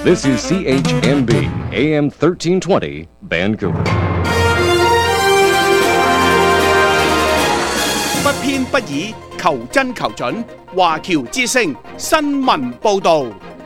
This is CHMB AM 1320 Vancouver。 不偏不倚，求真求準。華僑之聲新聞報導。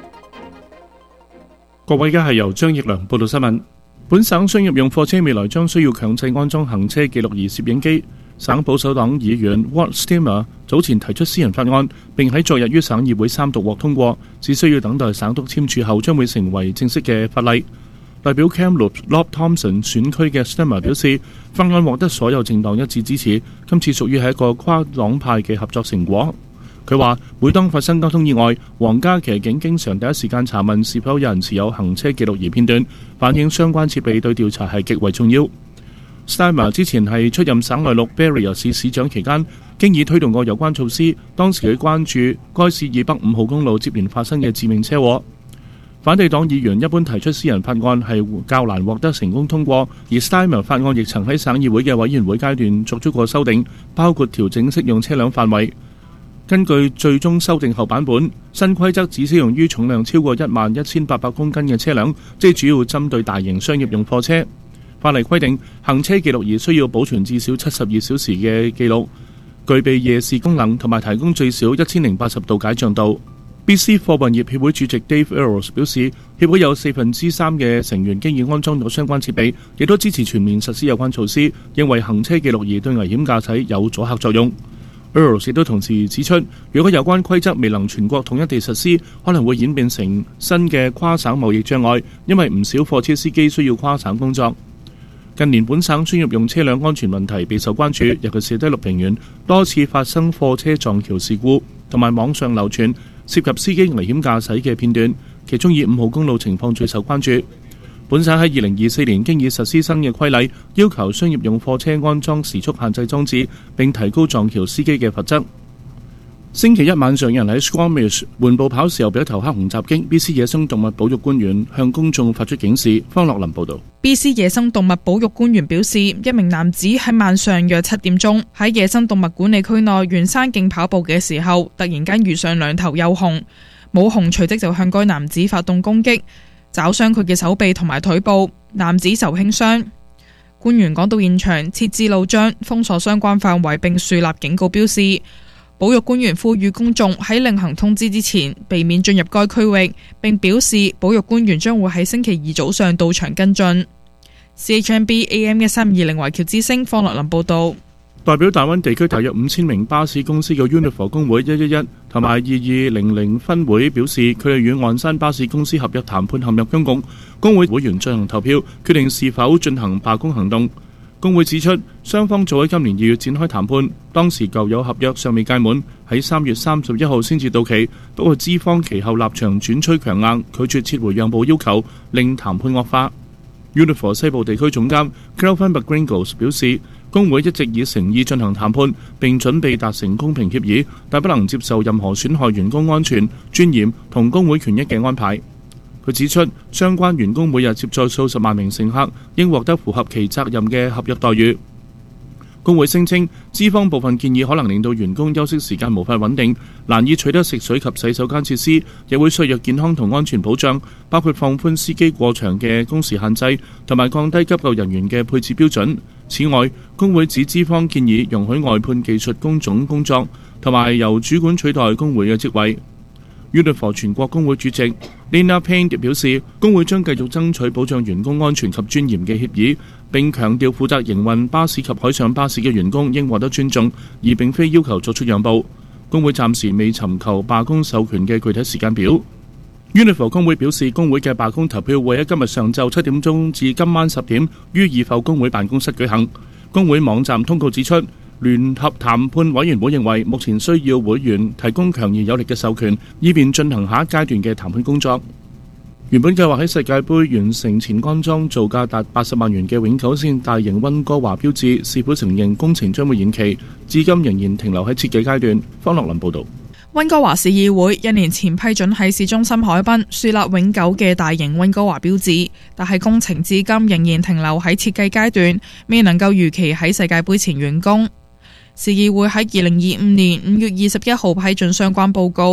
各位，而家係由張奕良報道新聞。本省商業用貨車未來將需要強制安裝行車記錄儀攝影機。省保守黨議員 Walt Stimmer 早前提出私人法案，並喺昨日於省議會三讀獲通過，只需要等待省督簽署後，將會成為正式嘅法例。代表 Kamloops Lob Thompson 選區嘅 Stimmer 表示，法案獲得所有政黨一致支持，今次屬於係一個跨黨派嘅合作成果。佢話，每當發生交通意外，皇家騎警經常第一時間查問是否有人持有行車記錄儀片段，反映相關設備對調查係極為重要。Stimmer 之前係出任省內陸 Barrier 市市長期間，經已推動過有關措施。當時佢關注該市以北5號公路接連發生嘅致命車禍。反對黨議員一般提出私人法案係較難獲得成功通過，而 Stimmer 法案亦曾喺省議會嘅委員會階段作出過修訂，包括調整適用車輛範圍。根據最終修訂後版本，新規則只適用於重量超過11800公斤嘅車輛，即係主要針對大型商業用貨車。法例規定，行車記錄儀需要保存至少72小時嘅記錄，具備夜視功能同埋提供最少1080度解像度。BC 貨運業協會主席 Dave Earls 表示，協會有3/4嘅成員經已安裝咗相關設備，亦都支持全面實施有關措施，認為行車記錄儀對危險駕駛有阻嚇作用。Earls 亦都同時指出，如果有關規則未能全國統一地實施，可能會演變成新嘅跨省貿易障礙，因為唔少貨車司機需要跨省工作。近年本省專業用車輛安全問題備受關注，尤其是低綠平原多次發生貨車撞橋事故，同埋網上流傳涉及司機危險駕駛嘅片段，其中以5號公路情況最受關注。本省喺2024年經已實施新嘅規例，要求商業用貨車安裝時速限制裝置，並提高撞橋司機嘅罰則。星期一晚上，有人喺 Squamish 緩步跑時候被一頭黑熊襲擊。BC 野生動物保育官員向公眾發出警示。方樂林報導。 BC 野生動物保育官員表示，一名男子喺晚上約7點鐘喺野生動物管理區內沿山徑跑步嘅時候，突然間遇上2頭幼熊，母熊隨即就向該男子發動攻擊，抓傷佢嘅手臂同埋腿部，男子受輕傷。官員趕到現場，設置路障，封鎖相關範圍並樹立警告標示。保育官員呼籲公眾喺另行通知之前避免進入該區域，並表示保育官員將會喺星期2早上到場跟進。CHMB AM 1320華僑之聲方樂林報導。 代表大灣地區大約5000名巴士公司嘅 Unifor 工會111同埋2200分會表示，佢哋與岸山巴士公司合約談判陷入僵局，工會會員進行投票，決定是否進行罷工行動。工會指出，雙方早喺今年2月展開談判，當時舊有合約尚未屆滿，喺3月31號先至到期。不過資方其後立場轉趨強硬，拒絕撤回讓步要求，令談判惡化。Unifor 西部地區總監 Kelvin McGringles 表示，工會一直以誠意進行談判，並準備達成公平協議，但不能接受任何損害員工安全、尊嚴同工會權益嘅安排。佢指出，相關員工每日接載數十萬名乘客，應獲得符合其責任嘅合約待遇。工會聲稱，資方部分建議可能令到員工休息時間無法穩定，難以取得食水及洗手間設施，亦會削弱健康同安全保障，包括放寬司機過長嘅工時限制，同埋降低急救人員嘅配置標準。此外，工會指資方建議容許外判技術工種工作，同埋由主管取代工會嘅職位。Unifor 全國工會主席 Lena Payne 表示，工會將繼續爭取保障員工安全及尊嚴嘅協議，並強調負責營運巴士及海上巴士嘅員工應獲得尊重，而並非要求作出讓步。工會暫時未尋求罷工授權嘅具體時間表。Unifor 工會表示，工會嘅罷工投票會喺今日上晝7點鐘至今晚10點於二埠工會辦公室舉行。工會網站通告指出，聯合談判委員會認為，目前需要會員提供強而有力嘅授權，以便進行下一階段嘅談判工作。原本計劃喺世界盃完成前安裝造價達80萬元嘅永久線大型溫哥華標誌，市府承認工程將會延期，至今仍然停留喺設計階段。方樂林報導。 溫哥華市議會1年前批准喺市中心海濱樹立永久嘅大型溫哥華標誌，但係工程至今仍然停留喺設計階段，未能夠如期喺世界盃前完工。市議會喺2025年5月21號批准相關報告，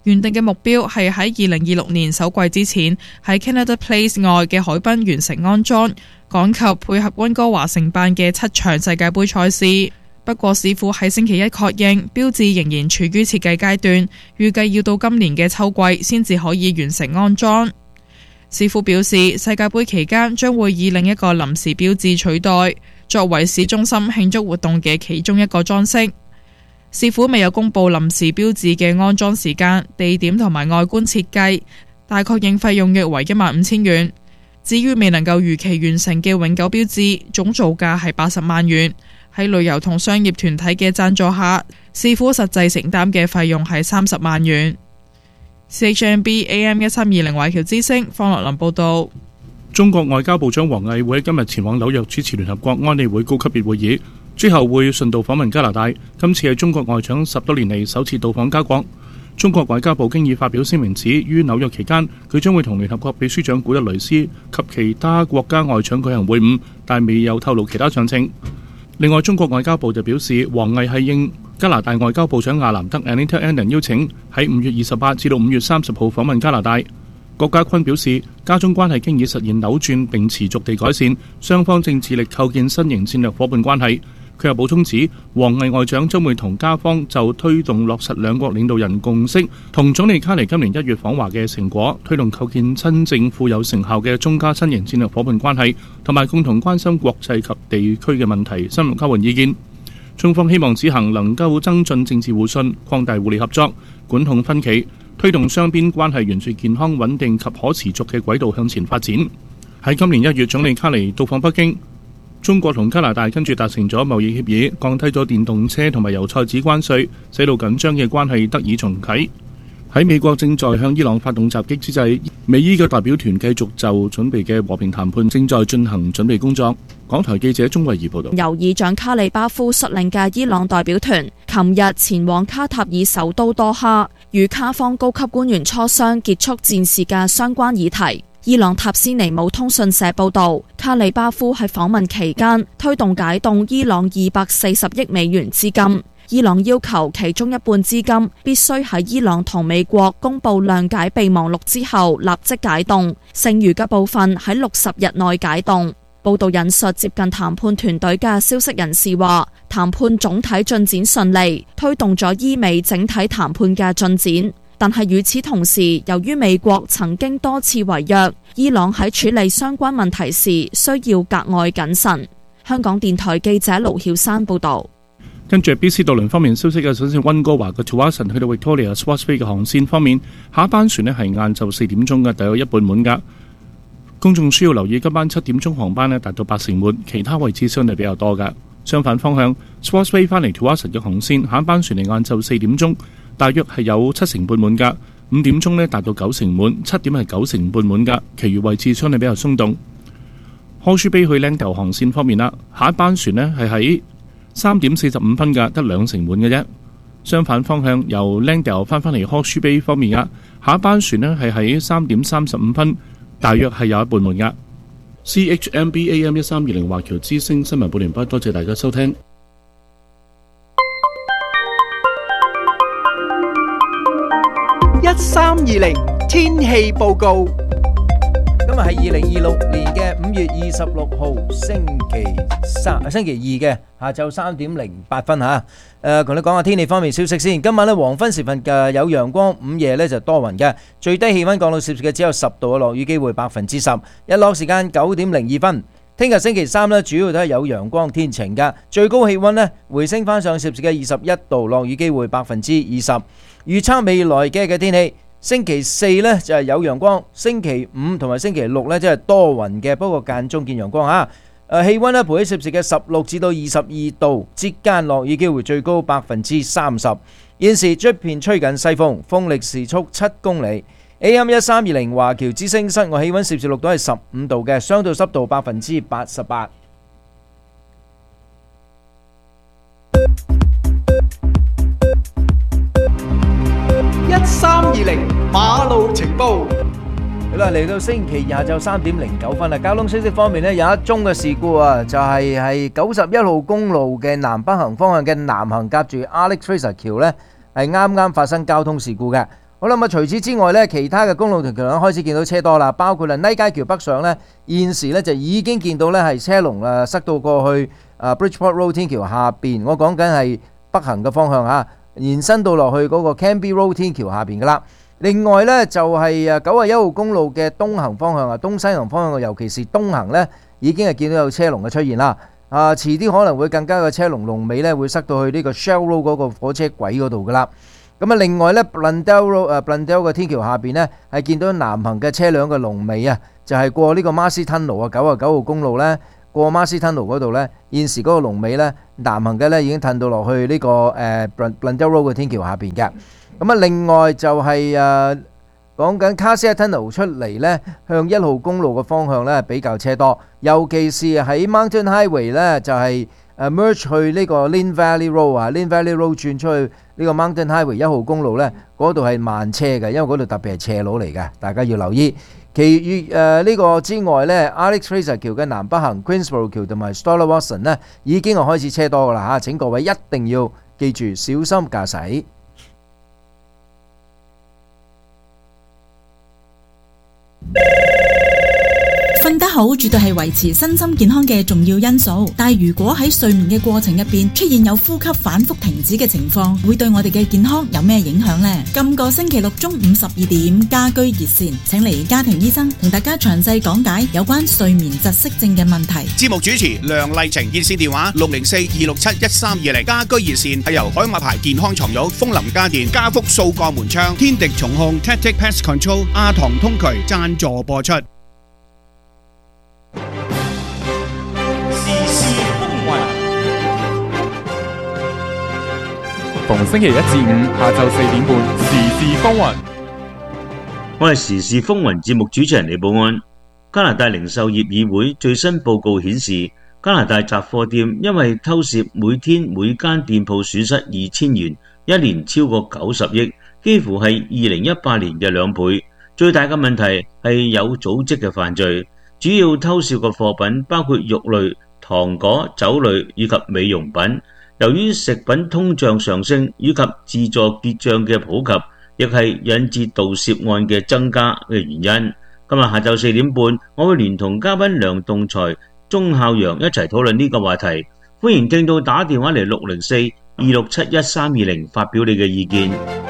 原定嘅目標係喺2026年首季之前喺 Canada Place 外嘅海濱完成安裝，趕及配合溫哥華承辦嘅7場世界盃賽事。不過市府喺星期一確認，標誌仍然處於設計階段，預計要到今年嘅秋季先至可以完成安裝。市府表示，世界盃期間將會以另一個臨時標誌取代，作為市中心慶祝活動嘅其中一個裝飾。市府未有公布臨時標誌嘅安裝時間、地點同埋外觀設計，但確認費用約為15,000元。至於未能夠如期完成嘅永久標誌，總造價係80萬元。喺旅遊同商業團體嘅贊助下，市府實際承擔嘅費用係30萬元。CHMB AM1320華僑之聲方樂林報道。 中國外交部長王毅會喺今日前往紐約主持聯合國安理會高級別會議，之後會順道訪問加拿大。今次係中國外長10多年嚟首次到訪加國。中國外交部經已發表聲明指，於紐約期間，佢將會同聯合國秘書長古特雷斯及其他國家外長舉行會晤，但未有透露其他詳情。另外，中國外交部就表示，王毅係應加拿大外交部長亞蘭德 Anita Anand 邀請，喺5月28至到5月30號訪問加拿大。郭家坤表示，加中關係經已實現扭轉並持續地改善，雙方正致力構建新型戰略夥伴關係。佢又補充指，王毅外長將會同加方就推動落實兩國領導人共識，同總理卡尼今年1月訪華嘅成果，推動構建真正富有成效嘅中加新型戰略夥伴關係，同埋共同關心國際及地區嘅問題，深入交換意見。中方希望此行能夠增進政治互信，擴大互利合作，管控分歧，推動雙邊關係沿住健康穩定及可持續嘅軌道向前發展。喺今年1月，總理卡尼到訪北京。中國同加拿大跟住達成咗貿易協議，降低咗電動車同埋油菜籽關稅，使到緊張嘅關係得以重啟。喺美國正在向伊朗發動襲擊之際，美伊嘅代表團繼續就準備嘅和平談判正在進行準備工作。港台記者鍾慧儀報道。 由議長卡里巴夫率領嘅伊朗代表團琴日前往卡塔爾首都多哈，與卡方高級官員磋商結束戰事嘅相關議題。伊朗塔斯尼姆通訊社報道，卡里巴夫喺訪問期間推動解凍伊朗240億美元資金。伊朗要求其中一半資金必須喺伊朗同美國公布諒解備忘錄之後立即解凍，剩餘嘅部分喺60日內解凍。報道引述接近談判團隊嘅消息人士話，談判總體進展順利，推動咗伊美整體談判嘅進展。但係與此同時，由於美國曾經多次違約，伊朗喺處理相關問題時需要格外謹慎。香港電台記者盧曉珊報道。 跟住 BC 渡輪方面消息嘅，首先溫哥華嘅 Tsawwassen 去到 Victoria Swartz Bay 嘅航線方面，下一班船呢係晏晝4點鐘嘅，大約一半滿額。公眾需要留意今晚7點鐘航班呢達到80%滿，其他位置相對比較多㗎。相反方向 Swartz Bay 返嚟 Tsawwassen 嘅航線，下一班船嚟晏晝4點鐘。大約係有70%滿㗎，5點鐘呢達到90%滿，7點係90%滿㗎，其餘位置相對比較鬆動。Horseshoe Bay 去 Langdale 航線方面啦，下一班船呢係喺3點45分㗎，得2成滿嘅啫。相反方向由 Langdale 翻嚟 Horseshoe Bay 方面㗎，下一班船呢係喺3點35分，大約係有一半滿㗎。CHMB AM1320華僑之聲新聞報完畢，多謝大家收聽。 1320天氣報告。 今日係2026年嘅5月26號星期二嘅下晝3點08分吓。同你講下天氣方面消息先。今晚呢黃昏時分嘅有陽光，午夜呢就多雲嘅，最低氣溫降到攝氏嘅只有10度嘅，落雨機會10%。日落時間9點02分。聽日星期三呢主要都係有陽光天晴嘅，最高氣溫呢回升翻上攝氏嘅21度，落雨機會20%。預測未來嘅天氣，星期四呢就係有陽光，星期五同埋星期六呢即係多雲嘅，不過間中見陽光吓。氣溫呢徘徊攝氏嘅16至到22度，節間落雨機會最高30%。現時出邊吹緊西風，風力時速7公里。AM1320華僑之聲，室外氣溫攝氏6度係15度嘅，相對濕度88%。 1320馬路情報。 好啦，嚟到星期二下晝3點09分啦。交通消息方面呢，有一宗嘅事故啊，就係91號公路嘅南北行方向嘅南行夾住 Alex Fraser 橋呢，係啱發生交通事故嘅。 好啦，咁除此之外呢，其他嘅公路同橋呢開始見到車多啦，包括啦尼街橋北上呢，現時呢就已經見到呢係車龍塞到過去Bridgeport Road 天橋下邊。我講緊係北行嘅方向嚇，延伸到落去嗰個 Canby Road 天橋下邊噶啦。另外呢，就係91號公路嘅東行方向啊，東西行方向尤其是東行呢，已經係見到有車龍嘅出現啦。遲啲可能會更加嘅車龍尾呢會塞到去呢個 Shell Road 嗰個火車軌嗰度噶啦。咁另外呢 Blundell Road Blundell 嘅天橋下邊呢，係見到南行嘅車輛嘅龍尾啊，就係過呢個 Marcy Tunnel 99號公路呢，過 Marcy Tunnel 嗰度呢，現時嗰個龍尾呢，南行嘅呢已經褪到落去呢個Blundell Road 嘅天橋下邊嘅。咁另外就係講緊 Cassia Tunnel 出嚟呢，向1號公路嘅方向呢比較車多，尤其是喺 Mountain Highway 呢，就係merge 去呢個 Lynn Valley Road 啊 ，Lynn Valley Road 轉出去呢個 Mountain Highway 1號公路呢，嗰度係慢車嘅，因為嗰度特別係斜路嚟嘅，大家要留意。其餘呢個之外呢 Alex Fraser 橋嘅南北行 Queensborough 橋同埋 Stoller Watson 呢，已經係開始車多噶啦嚇，請各位一定要記住小心駕駛。 瞓得好絕對係維持身心健康嘅重要因素，但係如果喺睡眠嘅過程入邊出現有呼吸反覆停止嘅情況，會對我哋嘅健康有咩影響呢？今個星期六中午12點，家居熱線請嚟家庭醫生同大家詳細講解有關睡眠窒息症嘅問題。 節目主持梁麗晴，熱線電話604-267-1320。家居熱線係由海馬牌健康床褥、風林家電、家福掃鋼門窗、天敵重控、Tactic Pest Control、亞堂通渠贊助播出。 逢星期一至五下晝4點半，時事風雲。 我係時事風雲節目主持人李寶安。加拿大零售業議會最新報告顯示，加拿大雜貨店因為偷竊每天每間店鋪損失2000元，一年超過90億，幾乎係2018年嘅2倍。最大嘅問題係有組織嘅犯罪，主要偷竊嘅貨品包括肉類、糖果、酒類以及美容品。由於食品通脹上升以及自助結賬嘅普及，亦係引致盜竊案嘅增加嘅原因。今日下晝4點半，我會聯同嘉賓梁棟才、鐘孝陽一齊討論呢個話題。歡迎聽到打電話嚟604-267-1320發表你嘅意見。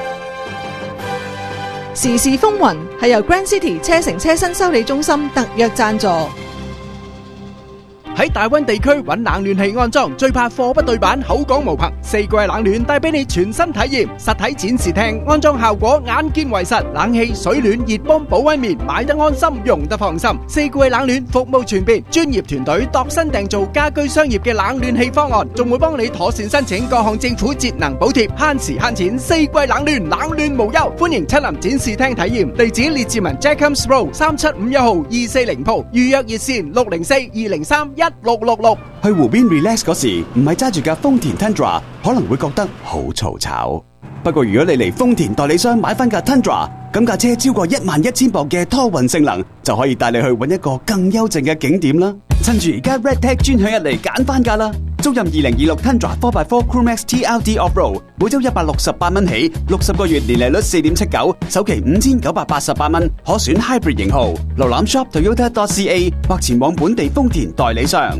時事風雲係由 Grand City 車城車新修理中心特約贊助。 喺大溫地區揾冷暖氣安裝，最怕貨不對版，口講無憑。4季冷暖帶俾你全新體驗，實體展示廳安裝效果眼見為實，冷氣、水暖、熱泵、保溫棉，買得安心，用得放心。4季冷暖服務全面，專業團隊度身訂造家居商業嘅冷暖氣方案，仲會幫你妥善申請各項政府節能補貼，慳時慳錢。4季冷暖無憂，歡迎親臨展示廳體驗。地址列治文 Jacobs Road 3751號240鋪，預約熱線604-203-1666。 去湖邊 relax 嗰時，唔係揸住架豐田 Tundra， 可能會覺得好嘈吵。不過如果你嚟豐田代理商買翻架 Tundra， 咁架車超過11000磅嘅拖運性能，就可以帶你去搵一個更幽靜嘅景點啦。趁住而家 Red Tag 專享日嚟揀翻架啦！租任2026 Tundra 4x4 Crew Max TLD Off-Road， 每周168蚊起，60個月年利率 4.79%， 首期5988蚊，可選 Hybrid 型號。瀏覽 shop toyota.ca 或前往本地豐田代理商。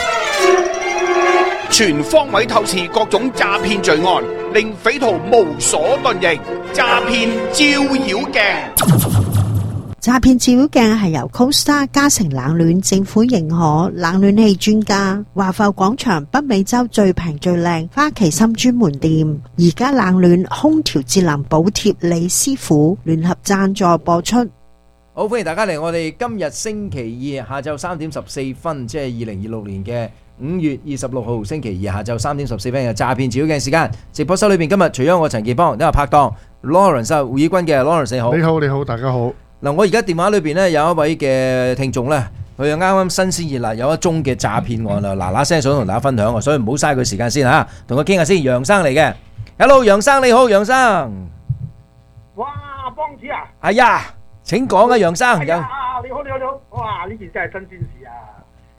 全方位透視各種詐騙罪案，令匪徒無所遁形。詐騙照妖鏡。 詐騙照妖鏡係由 Costa 嘉誠冷暖政府認可冷暖氣專家華埠廣場北美洲最平最靚花旗參專門店，而家冷暖空調節能補貼李師傅聯合贊助播出。 好，歡迎大家嚟我哋今日星期二下晝3點14分，即係2026年嘅5月26號星期二下晝3點14分嘅詐騙照妖鏡時間。直播室裏邊今日除咗我陳健邦，都有拍檔 Lawrence 胡以軍嘅 Lawrence， 你好。 你好，大家好。 嗱，我而家電話裏邊咧有一位嘅聽眾咧，佢又啱啱新鮮熱辣有一宗嘅詐騙案啊，嗱聲想同大家分享啊，所以唔好嘥佢時間先嚇，同佢傾下先。楊生嚟嘅 ，Hello， 楊生你好，楊生。 哇，邦子啊！ 係呀，請講啊，楊生。 你好，哇，呢件真係新鮮事啊！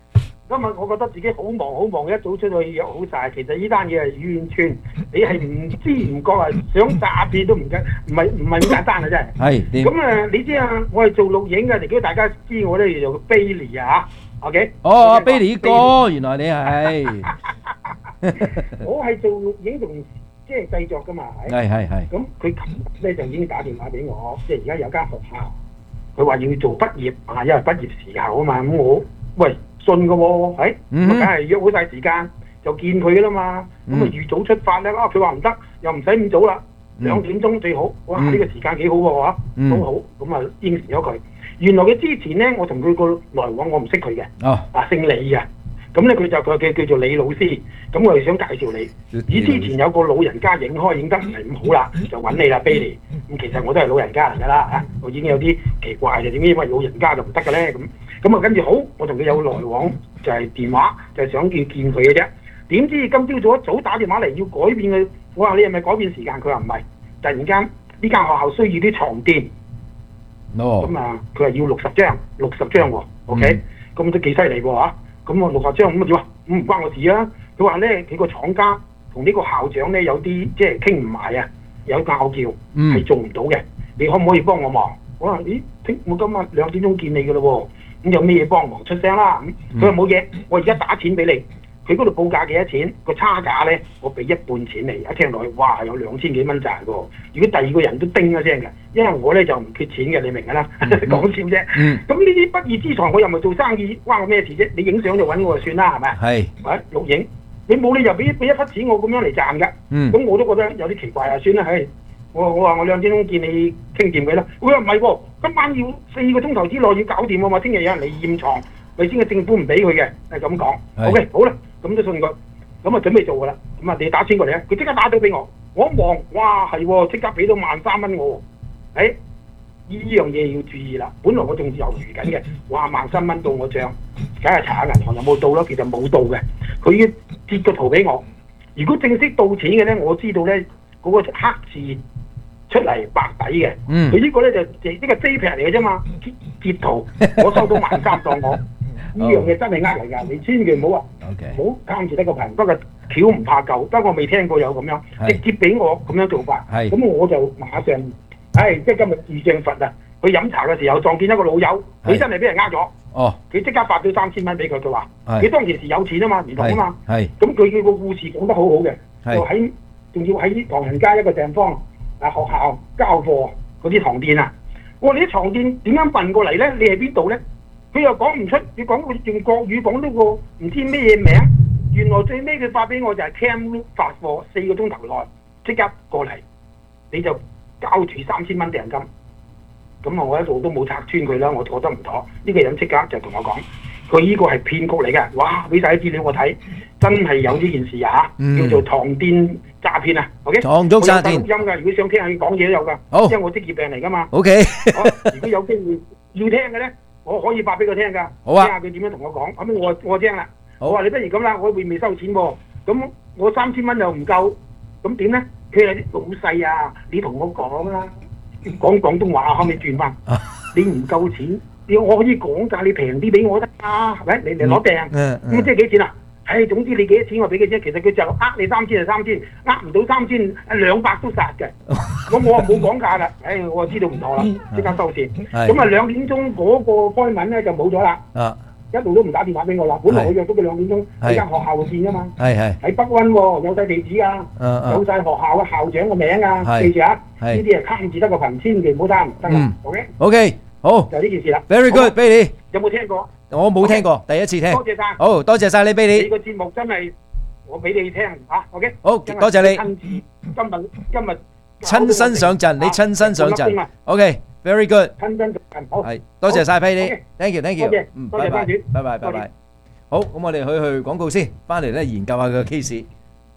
今日我覺得自己好忙，一早出去約好晒。其實呢單嘢係完全你係唔知唔覺啊，想詐騙都唔係咁簡單啊，真係。 係。 咁你知啊，我係做錄影嘅，如果大家知我咧，叫做 Bailey 啊嚇，OK？ 哦，Bailey 哥，原來你係。 我係做錄影同即係製作㗎嘛，係。咁佢琴日咧就已經打電話俾我，即係而家有間學校，佢話要做畢業啊，因為畢業時候啊嘛，咁我喂。信嘅喎，咁梗係約好晒時間就見佢嘅啦嘛。咁預早出發咧，佢話唔得，又唔使咁早啦，2點鐘最好。哇！呢個時間幾好喎嚇，都好。咁啊應承咗佢。原來佢之前咧，我同佢個來往我唔識佢嘅，姓李嘅。咁咧佢叫做李老師。咁我哋想介紹你。之前有個老人家影得唔係咁好啦，就揾你啦 Bailey。咁其實我都係老人家嚟㗎啦嚇，我已經有啲奇怪嘅，點解因為老人家就唔得嘅咧咁啊，跟住好，我同佢有來往，就係電話，就係想叫見佢嘅啫。點知今朝早一早打電話嚟要改變佢，我話你係咪改變時間？佢話唔係，突然間呢間學校需要啲床墊。咁啊，佢話要60張喎，OK，咁都幾犀利喎嚇。咁我60張咁啊點啊？唔關我事啊。佢話咧，佢個廠家同呢個校長咧有啲即係傾唔埋啊，有拗撬，係做唔到嘅。你可唔可以幫我忙？我話咦，我今晚2點鐘見你㗎咯喎，咁有咩嘢幫忙出聲啦？佢話冇嘢，我而家打錢俾你。佢嗰度報價幾多錢？個差價咧，我俾1半錢你。一聽落去，哇，有2000幾蚊賺㗎喎！如果第二個人都叮一聲嘅，因為我咧就唔缺錢嘅，你明㗎啦，講笑啫。咁呢啲不義之財，我又唔係做生意，關我咩事啫？你影相就揾我就算啦，係咪？係。錄影，你冇理由俾一筆錢我咁樣嚟賺㗎。咁我都覺得有啲奇怪啊，算啦，係。我話我2點鐘見你傾掂佢啦。佢話唔係喎，今晚要4個鐘頭之內要搞掂喎嘛，聽日有人嚟驗床，咪先嘅政府唔俾佢嘅，係咁講。OK，好啦。咁都信佢，咁啊準備做噶啦。咁啊你打錢過嚟啊，佢即刻打到俾我。我一望，哇係喎，即刻俾到13,000蚊我。呢樣嘢要注意啦。本來我仲猶豫緊嘅，哇13,000蚊到我帳，梗係查下銀行有冇到咯。其實冇到嘅，佢已經截個圖俾我。如果正式到錢嘅咧，我知道咧嗰個黑字出嚟白底嘅。佢呢個咧就呢個 JPEG 嚟嘅啫嘛，截圖我收到13,000當我。呢樣嘢真係嚟㗎，你千祈唔好話，唔好貪住得個平。不過橋唔怕舊，不過我未聽過有咁樣直接俾我咁樣做法。咁我就馬上，即係今日遇正佛啊！去飲茶嘅時候撞見一個老友，佢真係俾人呃咗。佢即刻發咗3000蚊俾佢，佢話：佢當其時有錢啊嘛，唔同啊嘛。咁佢個故事講得好好嘅，就喺仲要喺唐人街一個地方學校交貨嗰啲床墊啊！我話你啲床墊點樣運過嚟咧？你係邊度咧？佢又講唔出，佢講佢用國語講呢個唔知咩嘢名，原來最尾佢發俾我就係 Cam 發貨4個鐘頭內即刻過嚟，你就交住3000蚊訂金。咁我一路都冇拆穿佢啦，我覺得唔妥。呢個人即刻就同我講，佢呢個係騙局嚟嘅。哇！俾晒啲資料我睇，真係有呢件事啊！叫做床墊詐騙啊 ！OK， 床褥詐騙。我有錄音㗎，如果想聽下佢講嘢都有㗎。好，因為我職業病嚟㗎嘛。OK， 如果有機會要聽嘅咧。我可以發俾佢聽㗎，聽下佢點樣同我講。咁我聽啦。我話你不如咁啦，我會未收錢喎。咁我3000蚊又唔夠，咁點咧？佢係啲老細啊，你同我講啦，講廣東話可唔可以轉翻？你唔夠錢，我可以講價，你平啲俾我得啊，係咪？你嚟攞訂，咁即係幾錢啊？總之你幾多錢我俾佢啫。其實佢就你3000就3000，唔到3000，200都殺嘅。咁我冇講價啦。我知道唔妥啦，即刻收線。咁啊2點鐘嗰個開文咧就冇咗啦。一路都唔打電話俾我啦。本來我約咗佢2點鐘喺間學校度見啊嘛。喺北溫喎，有晒地址啊，有晒學校嘅校長個名啊，記住啊。呢啲係貪字得個貧，千祈唔好貪，得啦。OK， 好，就呢件事啦。Very good，Bailey。有冇聽過？我冇聽過，第一次聽。多謝晒。好，多謝晒你，Bailey。你個節目真係我俾你聽嚇，OK。好，多謝你。今日親身上陣，你親身上陣。OK，very good。親身上陣，好。係，多謝晒，Bailey。Thank you，Thank you。多謝，拜拜，拜拜。好，咁我哋去廣告先，翻嚟咧研究下個 case。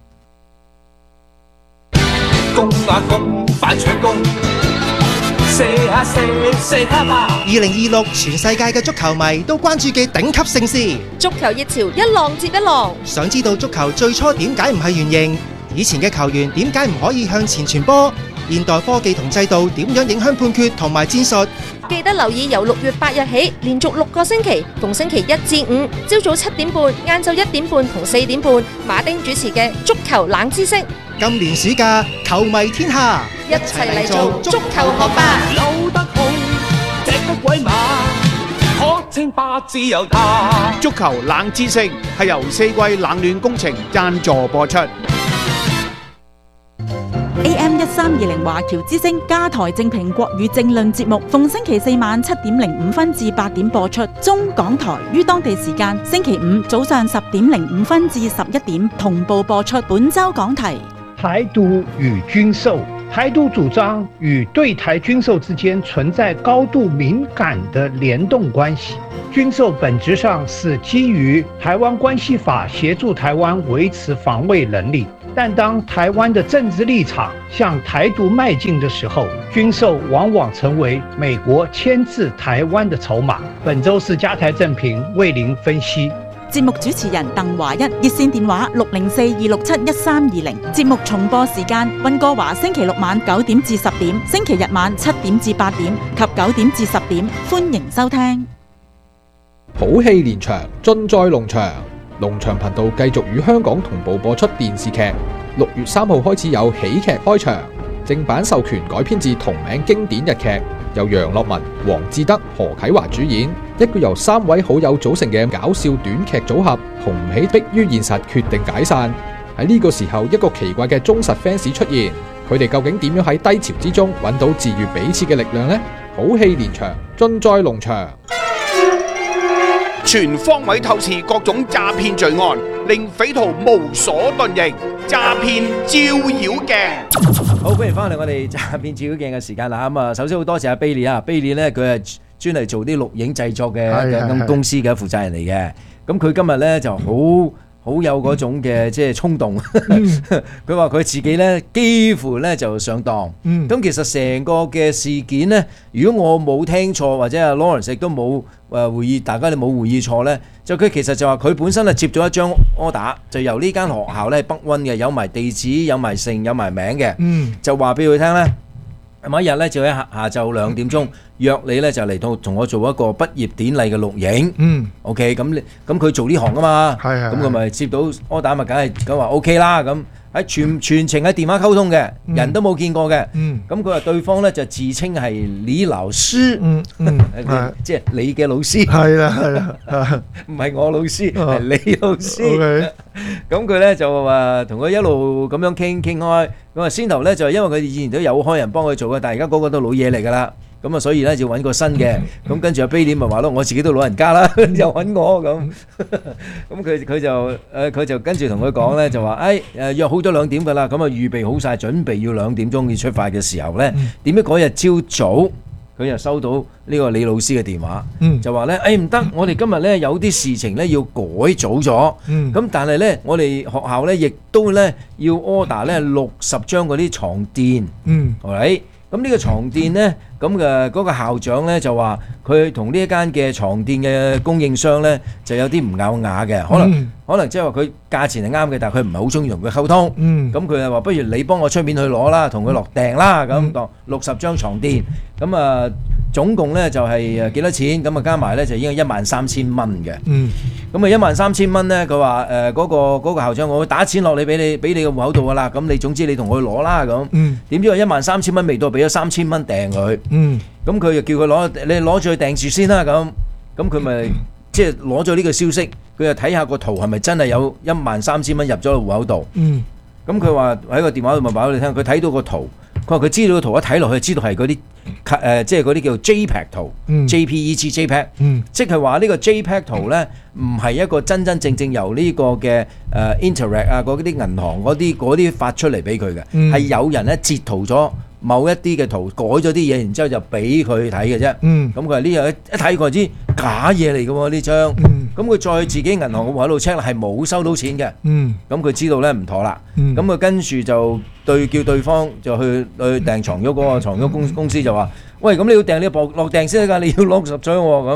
攻啊攻，反搶攻。2026全世界嘅足球迷都關注嘅頂級盛事， 足球熱潮一浪接一浪。 想知道足球最初點解唔係圓形？以前嘅球員點解唔可以向前傳波？ 現代科技同制度點樣影響判決同埋戰術。 記得留意由6月8日起，連續6個星期，逢星期1至5，朝早7點半、晏晝1點半同4點半，馬丁主持嘅足球冷知識。 今年暑假，球迷天下， 一齊嚟做足球學霸。 扭得好，隻得鬼馬，可稱霸自由他。 足球冷知識係由四季冷暖工程贊助播出。 AM 1320華僑之聲加台正評國語政論節目，逢星期4晚7點05分至8點播出。中港台於當地時間星期5早上10點05分至11點同步播出。本周講題： 台獨與軍售。台獨主張與對台軍售之間存在高度敏感的聯動關係。軍售本質上是基於台灣關係法協助台灣維持防衛能力，但當台灣的政治立場向台獨邁進的時候，軍售往往成為美國牽制台灣的籌碼。本周是加台正評為您分析。 節目主持人鄧華一，熱線電話604-267-1320。節目重播時間：溫哥華星期6晚9點至10點，星期日晚7點至8點及9點至10點。歡迎收聽。 好戲連場，盡在龍翔。龍翔頻道繼續與香港同步播出電視劇。6月3號開始有喜劇開場，正版授權改編自同名經典日劇，由楊樂文、黃志德、何啟華主演，一個由3位好友組成嘅搞笑短劇組合，紅唔起迫於現實決定解散。喺呢個時候，一個奇怪嘅忠實 fans 出現，佢哋究竟點樣喺低潮之中揾到治癒彼此嘅力量呢？好戲連場，盡在龍翔。 全方位透視各種詐騙罪案，令匪徒無所遁形。詐騙照妖鏡， 好，歡迎翻嚟我哋詐騙照妖鏡嘅時間啦。咁啊，首先好多謝阿 Billy 啊，Billy 咧佢係專係做啲錄影製作嘅咁公司嘅負責人嚟嘅。咁佢今日咧就好有嗰種嘅即係衝動。佢話佢自己咧幾乎咧就上當。咁其實成個嘅事件咧，如果我冇聽錯或者阿 Lawrence 亦都冇會議，大家你冇會議錯咧，就佢其實就話佢本身係接咗一張 order，就由呢間學校咧北溫嘅，有埋地址、有埋姓、有埋名嘅，就話俾佢聽咧。某一日咧就喺下晝2點鐘約你咧就嚟到同我做一個畢業典禮嘅錄影。OK， 咁佢做呢行啊嘛，咁佢咪接到 order 咪梗係咁話 OK 啦。咁喺全程喺電話溝通嘅，人都冇見過嘅。咁佢話對方咧就自稱係李老師，即係你嘅老師。係啦，唔係我老師，係你老師。咁佢咧就話同佢一路咁樣傾開。咁啊先頭咧就係因為佢以前都有開人幫佢做嘅，但係而家個個都老嘢嚟㗎啦。咁啊所以咧就揾個新嘅。咁跟住阿 Billy 咪話咯，我自己都老人家啦，又揾我咁。咁佢就跟住同佢講咧，就話約好咗2點㗎啦。咁啊預備好晒，準備要2點鐘要出發嘅時候咧，點知嗰日朝早佢又收到呢個李老師嘅電話，就話咧唔得，我哋今日咧有啲事情咧要改組咗。咁但係咧我哋學校咧亦都咧要 order 咧60張嗰啲床墊。係咪？咁呢個床墊咧，咁嘅嗰個校長咧就話佢同呢一間嘅床墊嘅供應商咧就有啲唔咬牙嘅，可能即係話佢價錢係啱嘅，但係佢唔係好中意同佢溝通。咁佢就話不如你幫我出面去攞啦，同佢落訂啦，咁當60張床墊。咁啊總共咧就係幾多錢？咁啊加埋咧就已經13,000蚊嘅。咁啊13,000蚊咧，佢話嗰個校長我會打錢落你俾你個戶口度噶啦。咁你總之你同我去攞啦咁。點知話13,000蚊未到，俾咗3,000蚊訂佢。咁佢就叫佢你攞住去訂住先啦。咁佢咪即係攞咗呢個消息，佢就睇下個圖係咪真係有13,000蚊入咗個戶口度。咁佢話喺個電話度咪話俾你聽，佢睇到個圖，佢話佢知道個圖一睇落去知道係嗰啲即係嗰啲叫 JPEG 圖，JPEG JPEG，即係話呢個 JPEG 圖咧唔係一個真真正正由呢個嘅Interact 啊嗰啲銀行嗰啲發出嚟俾佢嘅，係有人咧截圖咗某一啲嘅圖，改咗啲嘢，然之後就俾佢睇嘅啫。咁佢話呢樣一睇佢知假嘢嚟嘅喎呢張。咁佢再自己銀行嘅戶口度 check 係冇收到錢嘅。咁佢知道咧唔妥啦。咁佢跟住就叫對方就去訂床褥嗰個床褥公司就話：喂，咁你要訂你落訂先得㗎，你要60張喎咁。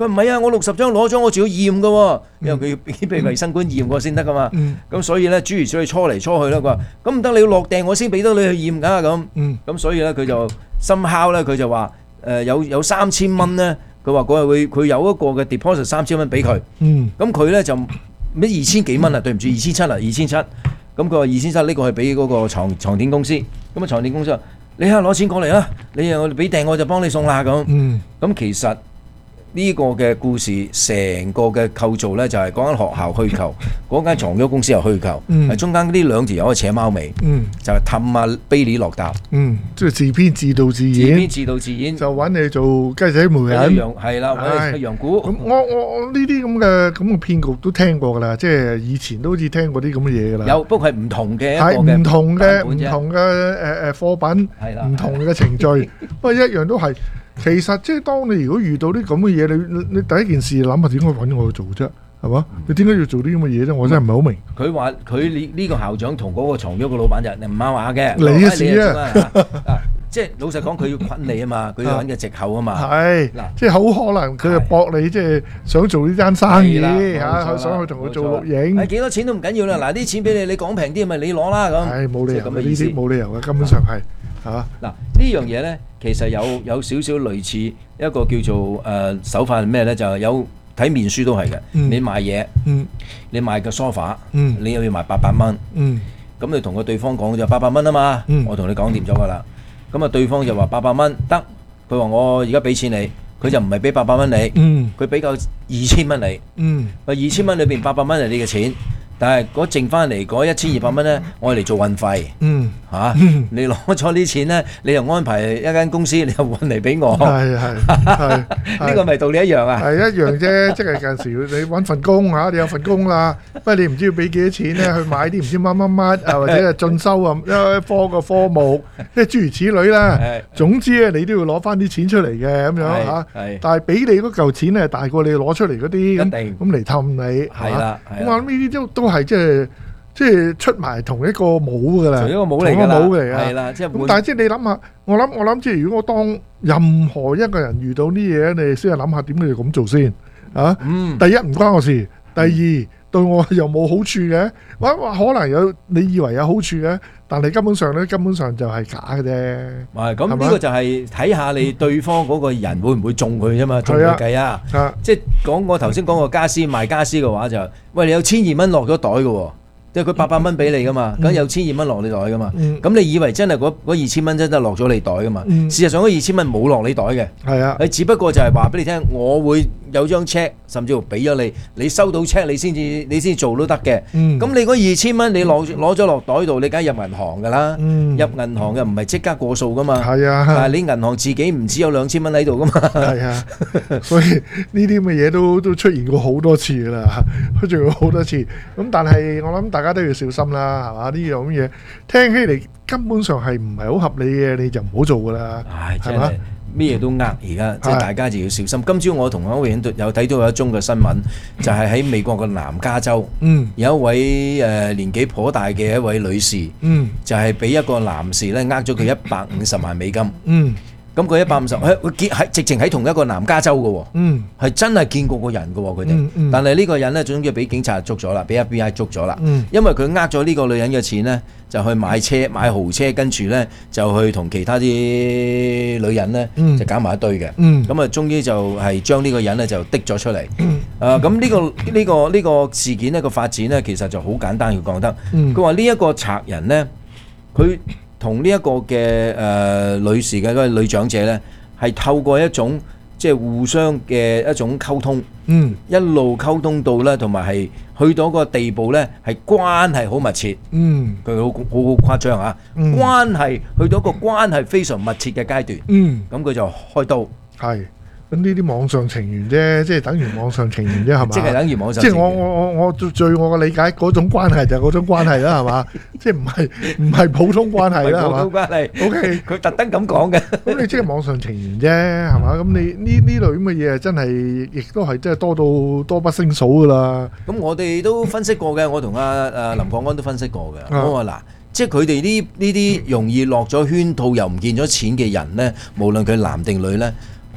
佢唔係啊，我60張攞咗，我仲要驗㗎喎，因為佢要俾衛生官驗過先得㗎嘛。咁所以咧，諸如此類搓嚟搓去啦。佢話：咁唔得，你要落訂我先俾得你去驗㗎咁。咁所以咧，佢就somehow咧，佢就話有3000蚊咧。佢話嗰日佢有一個嘅 deposit 3000蚊俾佢。咁佢咧就咩2000幾蚊啊？對唔住，2700啦，2700。咁佢話2700呢個係俾嗰個床墊公司。咁啊床墊公司話：你下攞錢過嚟啦，你我俾訂我就幫你送啦咁。咁其實呢個嘅故事成個嘅構造咧，就係嗰間學校虛構，嗰間床褥公司又虛構，係中間呢兩條友扯貓尾，就係氹阿 Bailey 落搭， 即係自編自導自演，就揾你做雞仔媒人， 係啦，揾你羊股。咁我呢啲咁嘅騙局都聽過㗎啦，即係以前都好似聽過啲咁嘅嘢㗎啦。 有，不過係唔同嘅， 係唔同嘅貨品，唔同嘅程序，不過一樣都係。其實即係當你如果遇到啲咁嘅嘢，你第一件事諗下點解揾我去做啫，係嘛？你點解要做啲咁嘅嘢啫？我真係唔係好明。 佢話佢呢個校長同嗰個床褥嘅老闆就唔啱話嘅。 你嘅事啊！ 即係老實講，佢要困你啊嘛，佢要揾嘅藉口啊嘛。 係嗱，即係好可能佢就搏你，即係想做呢單生意嚇，想去同佢做錄影。 係幾多錢都唔緊要啦，嗱啲錢俾你，你講平啲咪你攞啦咁。 係冇理由，呢啲冇理由嘅，根本上係。嗱呢樣嘢咧，其實有少少類似一個叫做手法係咩咧？就有睇面書都係嘅。你賣嘢，你賣個 sofa，你又要賣800蚊。咁你同個對方講就800蚊啊嘛，我同你講掂咗㗎啦。咁啊對方就話800蚊得，佢話我而家俾錢你，佢就唔係俾800蚊你，佢俾夠2000蚊你。2000蚊裏邊800蚊係你嘅錢。但係嗰剩翻嚟嗰1200蚊咧，我嚟做運費。你攞咗啲錢咧，你又安排一間公司，你又運嚟俾我。係呢個咪道理一樣啊？ 係一樣啫，即係有陣時你揾份工嚇，你有份工啦，不過你唔知要俾幾多錢咧，去買啲唔知乜乜乜或者係進修啊，一科個科目，即係諸如此類啦。總之咧，你都要攞翻啲錢出嚟嘅咁樣嚇。但係俾你嗰嚿錢咧，大過你攞出嚟嗰啲咁嚟氹你。係啦，咁我諗呢啲都係即係出埋同一個帽㗎啦，同一個帽嚟㗎，係啦，即係咁。但係即係你諗下，我諗即係如果我當任何一個人遇到啲嘢，你先係諗下點解要咁做先啊？第一唔關我事，第二對我又冇好處嘅，可能有你以為有好處嘅，但係根本上就係假嘅啫。 係咁，呢個就係睇下你對方嗰個人會唔會中佢啫嘛，中佢計啊！即係講我頭先講個家私賣家私嘅話就，喂你有1200蚊落咗袋嘅喎。即係佢800蚊俾你噶嘛，咁有1200蚊落你袋噶嘛，咁你以為真係嗰2000蚊真係落咗你袋噶嘛？事實上嗰2000蚊冇落你袋嘅，係啊，你只不過就係話俾你聽，我會有張 check，甚至乎俾咗你，你收到 check你先做都得嘅。咁你嗰2000蚊你攞咗落袋度，你梗係入銀行噶啦，入銀行嘅唔係即刻過數噶嘛，係啊，但係你銀行自己唔止有2000蚊喺度噶嘛，係啊，所以呢啲咁嘅嘢都出現過好多次噶啦，出現過好多次。咁但係我諗大家都要小心啦，係嘛？呢樣嘢聽起嚟根本上係唔係好合理嘅，你就唔好做噶啦，係嘛？ 咩嘢都呃，而家即係大家就要小心。今朝我同歐永有睇到有一宗嘅新聞，就係喺美國嘅南加州，有一位年紀頗大嘅一位女士，就係俾一個男士咧呃咗佢150萬美金。咁佢150，佢喺直情喺同一個南加州嘅，係真係見過個人嘅佢哋。但係呢個人咧，總之俾警察捉咗啦，俾 FBI 捉咗啦。因為佢呃咗呢個女人嘅錢咧，就去買豪車，跟住咧就去同其他啲女人咧就搞埋一堆嘅。咁啊，終於就係將呢個人咧就滴咗出嚟。咁呢個事件呢個發展咧，其實就好簡單要講得。佢話呢一個賊人咧，佢同呢一個嘅女士嘅嗰個女長者咧，係透過一種即係互相嘅一種溝通，一路溝通到咧，同埋係去到一個地步咧，係關係好密切。佢好誇張啊！關係去到一個關係非常密切嘅階段。咁佢就開刀。係。咁呢啲網上情緣啫，即係等於網上情緣啫，係嘛？即係等於網上情緣。即係我據我嘅理解，嗰種關係就係嗰種關係啦，係嘛？即係唔係普通關係啦，係嘛？普通關係。OK，佢特登咁講嘅。咁你即係網上情緣啫，係嘛？咁你呢類咁嘅嘢真係，亦都係真係多不勝數噶啦。咁我哋都分析過嘅，我同阿林國安都分析過嘅。我話嗱，即係佢哋呢啲容易落咗圈套又唔見咗錢嘅人咧，無論佢男定女咧。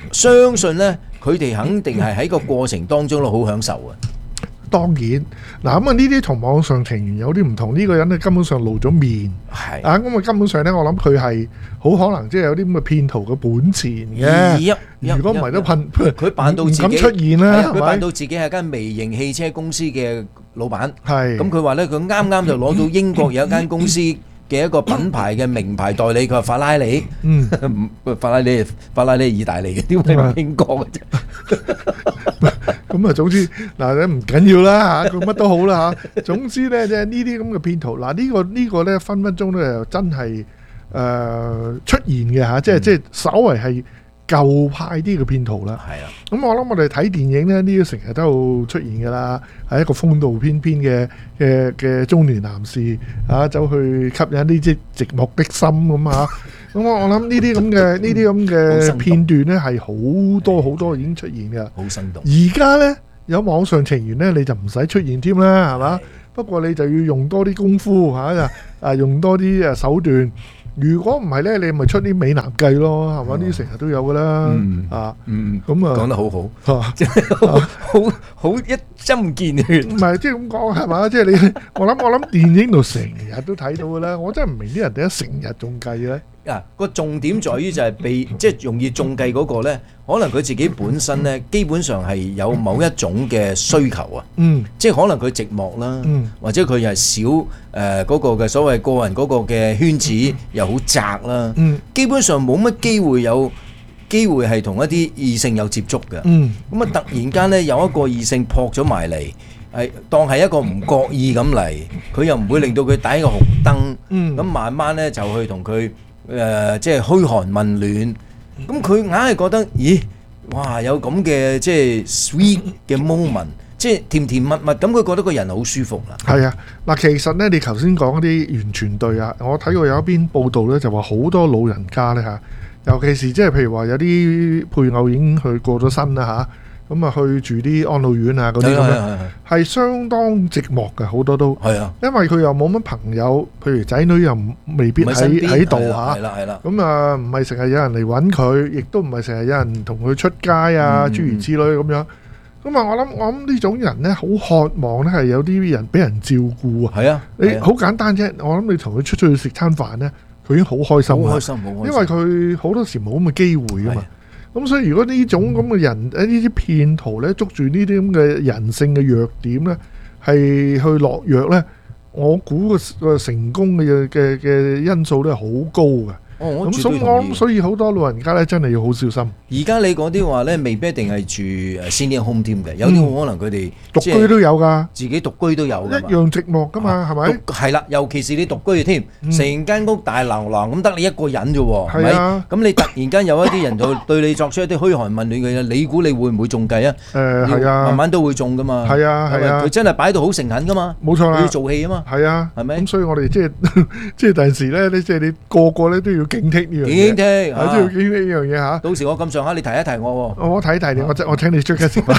相信咧佢哋肯定係喺個過程當中都好享受啊。 當然，嗱咁啊呢啲同網上情緣有啲唔同，呢個人咧根本上露咗面，係啊咁啊根本上咧，我諗佢係好可能即係有啲咁嘅騙徒嘅本錢嘅。如果唔係都佢扮到自己唔敢出現啦， 佢扮到自己係間微型汽車公司嘅老闆， 係咁佢話咧佢啱啱就攞到英國有一間公司嘅一個品牌嘅名牌代理，佢話法拉利，法拉利係意大利嘅，點解係英國嘅啫？ 咁啊，總之嗱，唔緊要啦嚇，佢乜都好啦嚇。總之咧，即係呢啲咁嘅騙徒，嗱呢個咧分分鐘咧又真係出現嘅嚇，即係稍為係舊派啲嘅騙徒啦。係啊，咁我諗我哋睇電影咧，呢啲成日都有出現㗎啦，係一個風度翩翩嘅中年男士啊，走去吸引呢啲寂寞的心咁嚇。咁我諗呢啲咁嘅片段咧係好多已經出現嘅， 好生動。 而家咧有網上情緣咧，你就唔使出現添啦，係嘛？不過你就要用多啲功夫嚇，用多啲手段。如果唔係咧，你咪出啲美男計咯，係嘛？呢啲成日都有噶啦，咁啊講得好好，好一針見血。 唔係即係咁講係嘛？即係你我諗電影度成日都睇到噶啦，我真係唔明啲人點解成日中計咧？ 個重點在於就係即係容易中計嗰個咧，可能佢自己本身咧，基本上係有某一種嘅需求啊。即係可能佢寂寞啦，或者佢又係少嗰個嘅所謂個人嗰個嘅圈子又好窄啦。基本上冇乜有機會係同一啲異性有接觸嘅。咁啊，突然間咧有一個異性撲咗埋嚟，係當係一個唔覺意咁嚟，佢又唔會令到佢打一個紅燈。咁慢慢咧就去同佢。即係噓寒問暖，咁佢硬係覺得，咦，哇，有咁嘅即係 sweet 嘅 moment，即係甜甜蜜蜜，咁佢覺得個人好舒服啦。 係啊，嗱，其實咧，你頭先講嗰啲完全對啊，我睇過有一篇報道咧，就話好多老人家咧嚇，尤其是即係譬如話有啲配偶已經去過咗身啦嚇。咁啊，去住啲安老院啊，嗰啲咁樣係相當寂寞嘅，好多都係啊，因為佢又冇乜朋友，譬如仔女又未必喺度嚇，係啦，咁啊唔係成日有人嚟揾佢，亦都唔係成日有人同佢出街啊，諸如此類咁樣。咁啊，我諗呢種人咧，好渴望咧係有啲人俾人照顧啊。係啊，你好簡單啫，我諗你同佢出去食餐飯咧，佢已經好開心，好開心，因為佢好多時冇咁嘅機會啊嘛。咁所以如果呢種咁嘅人，呢啲騙徒咧捉住呢啲咁嘅人性嘅弱點咧，係去落藥咧，我估個成功嘅因素咧好高嘅。所以好多老人家咧真係要好小心。 而家你嗰啲話咧，未必一定係住senior home添嘅，有啲可能佢哋獨居都有㗎， 自己獨居都有， 一樣寂寞㗎嘛，係咪？ 係啦，尤其是你獨居嘅添，成間屋大流浪咁，得你一個人啫喎，係咪？咁你突然間有一啲人就對你作出一啲噓寒問暖嘅嘢，你估你會唔會中計啊？ 係啊， 慢慢都會中㗎嘛。 係啊，係啊， 佢真係擺到好誠懇㗎嘛。 冇錯啦， 要做戲啊嘛。 係啊， 係咪？ 咁所以我哋即係第時咧，即係你個個咧都要警惕呢樣嘢。 警惕， 都要警惕呢樣嘢嚇。 到時我咁上下，你提一提我喎。 我提提你，我請你出街食飯。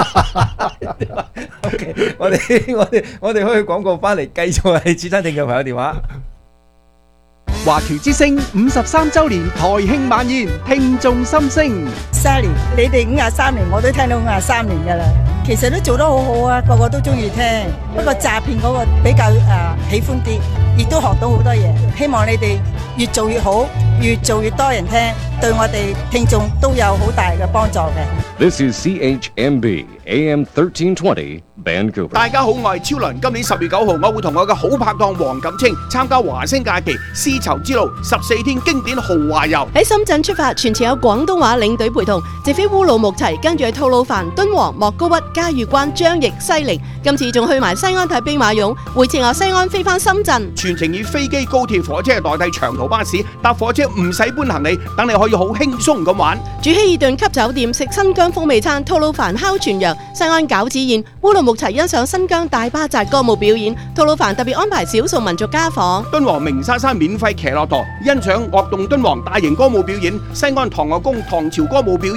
OK， 我哋可以廣告翻嚟，繼續係接聽聽眾朋友電話。 華僑之聲53週年台慶晚宴，聽眾心聲。 Sally，你哋53年，我都聽到53年㗎啦。其實都做得好好啊，個個都中意聽。不過詐騙嗰個比較喜歡啲，亦都學到好多嘢。希望你哋越做越好，越做越多人聽，對我哋聽眾都有好大嘅幫助嘅。 This is CHMB AM 1320 Vancouver。 大家好，我係超倫。今年10月9號，我會同我嘅好拍檔黃錦清參加華星假期絲綢之路14天經典豪華遊。 喺深圳出發，全程有廣東話領隊陪同，直飛烏魯木齊，跟住去吐魯番、敦煌、莫高窟、嘉峪關、張掖、西寧。今次仲去埋西安睇兵馬俑，回程由西安飛翻深圳。 全程以飛機、高鐵、火車代替長途巴士，搭火車唔使搬行李，等你可以好輕鬆咁玩。 住希爾頓級酒店，食新疆風味餐，吐魯番烤全羊，西安餃子宴，烏魯木齊欣賞新疆大巴扎歌舞表演，吐魯番特別安排少數民族家訪。 敦煌鳴沙山免費騎駱駝，欣賞樂動敦煌大型歌舞表演，西安唐樂宮唐朝歌舞表演，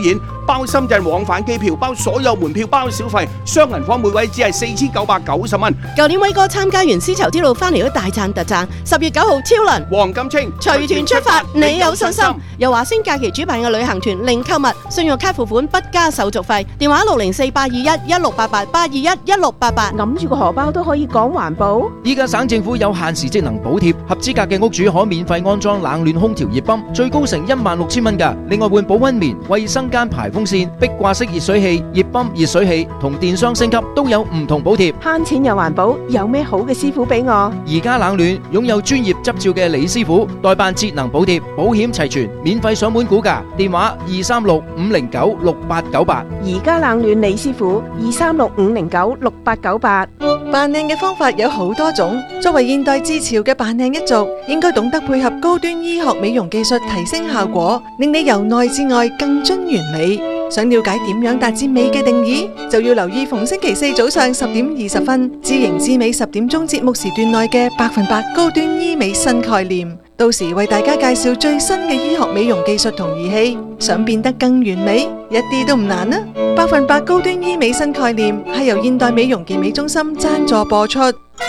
包深圳往返機票，包所有門票，包小費，雙人房每位只係4990蚊。 舊年威哥參加完絲綢之路翻嚟都大賺特賺，10月9號超輪黃金清隨團出發，你有信心？由華星假期主辦嘅旅行團零購物，信用卡付款不加手續費，電話604-821-1688，821-1688， 揞住個荷包都可以講環保。 依家省政府有限時職能補貼，合資格嘅屋主可免費安裝冷暖空調熱泵，最高成16,000蚊㗎。另外換保溫棉、衛生間排風扇、壁掛式熱水器、熱泵、熱水器同電箱升級都有唔同補貼。 慳錢又環保，有咩好嘅師傅俾我？ 而家冷暖擁有專業執照嘅李師傅代辦節能補貼，保險齊全，免費上門估價，電話236-509-6898。 而家冷暖李師傅236-509-6898。 扮靚嘅方法有好多種，作為現代至潮嘅扮靚一族，應該懂得配合高端醫學美容技術提升效果，令你由內至外更臻完美。想了解點樣達至美嘅定義，就要留意逢星期四早上10點20分，知型知美10點鐘節目時段內嘅100%高端醫美新概念。到時為大家介紹最新嘅醫學美容技術同儀器，想變得更完美，一啲都唔難啊！100%高端醫美新概念係由現代美容健美中心贊助播出。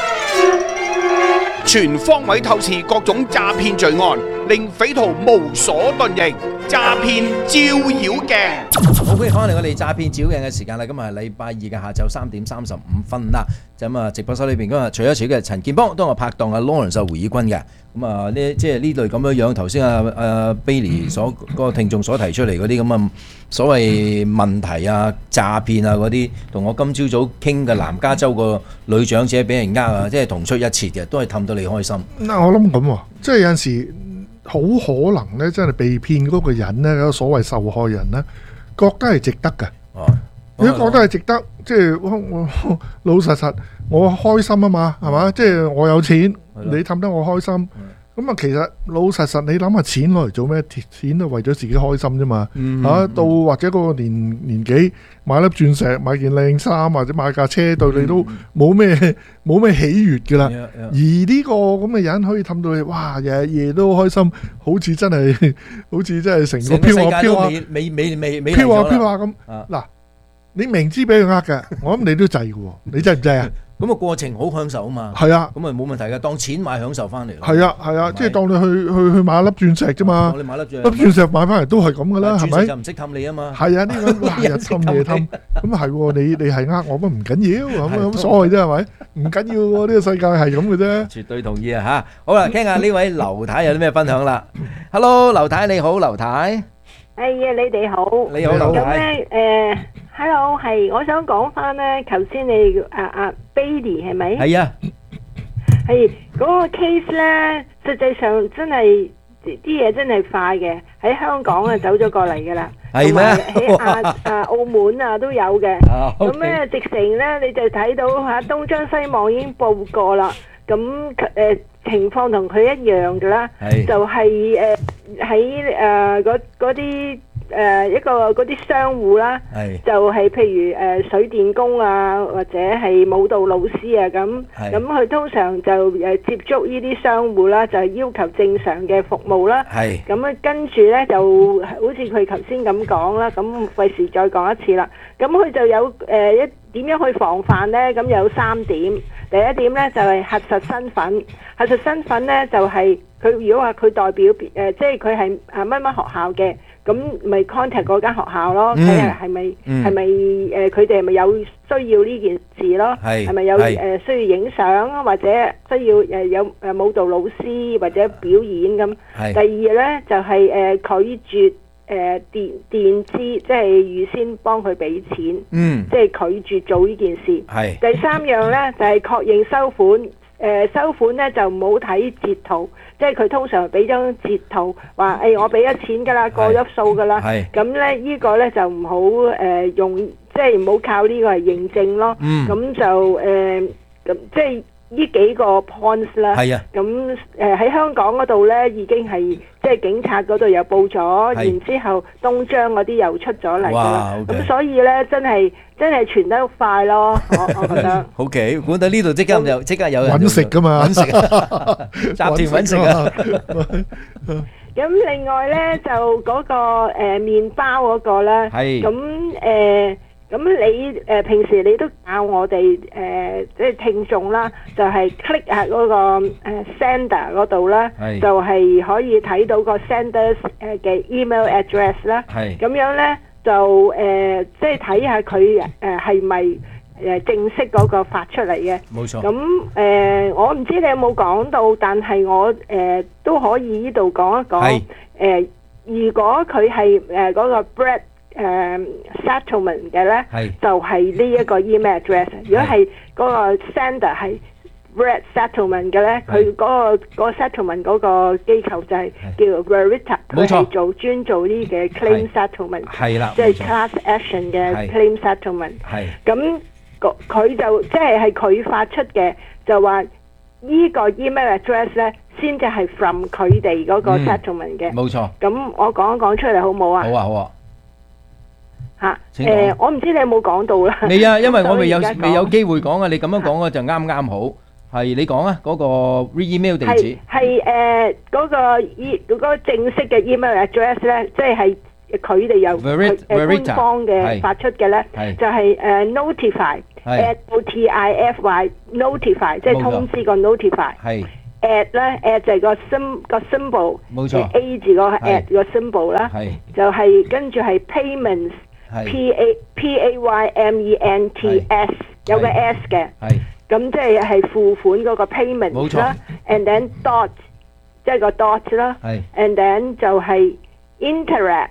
全方位透視各種詐騙罪案，令匪徒無所遁形。詐騙照妖鏡。 好，歡迎翻嚟我哋詐騙照妖鏡嘅時間啦。今日係禮拜二嘅下晝3點35分啦。咁啊，直播室裏邊今日除咗少嘅陳建邦，都係我拍檔阿 Lawrence 胡以軍嘅。咁啊，即係呢類咁樣樣，頭先阿 Bailey 嗰個聽眾所提出嚟嗰啲咁啊所謂問題啊、詐騙啊嗰啲，同我今朝早傾嘅南加州個女長者俾人啊，即係同出一轍嘅，都係氹到你開心。 嗱，我諗咁喎，即係有陣時好可能咧，真係被騙嗰個人咧，嗰個所謂受害人咧，覺得係值得嘅。你覺得係值得，即係我老實實，我開心啊嘛，係嘛？即係我有錢，你氹得我開心。咁啊，其實老實實，你諗下錢攞嚟做咩？錢都為咗自己開心啫嘛。到或者嗰個年紀買粒鑽石、買件靚衫或者買架車，對你都冇咩喜悅㗎啦。而呢個咁嘅人可以氹到你，哇！日夜都開心，好似真係成個飄啊咁。嗱，你明知俾佢呃嘅，我諗你都制嘅喎，你制唔制啊？ 咁個過程好享受啊嘛， 係啊， 咁啊冇問題嘅，當錢買享受翻嚟。 係啊，即係當你去買粒鑽石啫嘛，粒鑽石買翻嚟都係咁噶啦，係咪？鑽石就唔識氹你啊嘛。係啊，呢個日氹夜氹，咁係喎，你係呃我，乜唔緊要，咁所謂啫係咪？唔緊要喎，呢個世界係咁嘅啫。 絕對同意啊嚇！好啦，聽下呢位劉太有啲咩分享啦。Hello， 劉太你好，劉太。 哎呀，你哋好。 你好，劉太。 咁咧，Hello， 係我想講翻咧，頭先你阿 Bailey 係咪？ 係啊。 係嗰個 case 咧，實際上真係啲嘢真係快嘅，喺香港啊走咗過嚟噶啦， 係咩？ 喺澳門啊都有嘅。咁咧直情咧你就睇到嚇東張西望已經報過啦。咁情況同佢一樣嘅啦，就係喺嗰啲嗰啲商戶啦，就係譬如水電工啊，或者係舞蹈老師啊咁佢通常就接觸呢啲商戶啦，就係要求正常嘅服務啦。咁啊跟住咧就好似佢頭先咁講啦，咁費事再講一次啦。咁佢就有點樣去防範咧？咁有3點。第一點咧就係核實身份，核實身份咧就係佢如果話佢代表即係佢係乜乜學校嘅，咁咪 contact 嗰間學校咯，睇下係咪佢哋係咪有需要呢件事咯，係咪有需要影相或者需要有舞蹈老師或者表演咁。第二咧就係拒絕墊資，即係預先幫佢俾錢，即係拒絕做呢件事。第3樣咧就係確認收款，收款咧就唔好睇截圖，即係佢通常俾張截圖話我俾咗錢㗎啦，過咗數㗎啦，咁咧呢個咧就唔好用，即係唔好靠呢個嚟認證咯。咁就咁即係呢幾個 points 啦。咁喺香港嗰度咧已經係即係警察嗰度又報咗，然之後東張嗰啲又出咗嚟㗎啦。咁所以咧真係傳得快咯，我覺得。 OK， 估到呢度即刻有人揾食㗎嘛， 揾食，集團揾食啊！ 咁另外咧就嗰個麵包嗰個咧，咁你平時你都教我哋即係聽眾啦，就係 click 下嗰個sender 嗰度啦，就係可以睇到個 senders 嘅 email address 啦。咁樣咧就即係睇下佢係咪正式嗰個發出嚟嘅。冇錯。咁我唔知你有冇講到，但係我都可以呢度講一講。如果佢係嗰個 bread settlement 嘅咧，就係呢一個 email address。如果係嗰個 sender 係 bread settlement 嘅咧，佢嗰個 settlement 嗰個機構就係叫 Verita， 佢係專做呢嘅 claim settlement， 即係 class action 嘅 claim settlement。咁佢就即係佢發出嘅，就話呢個 email address 咧，先至係 from 佢哋嗰個 settlement 嘅。冇錯。咁我講一講出嚟好唔好啊？好啊，好啊。我唔知你有冇講到啦。 未啊，因為我未有機會講啊。你咁樣講啊，就啱啱好。係你講啊，嗰個 email 地址係嗰個正式嘅 email address 咧，即係佢哋由官方嘅發出嘅咧，就係notify notify notify， 即係通知個 notify。at 咧 at 就係個 symbol， 冇錯 A 字個 at 個 symbol 啦，就係跟住係 payments payments 有個 s 嘅，咁即係付款嗰個 payment 啦 ，and then dot 即係個 dot 啦 ，and then 就係 interact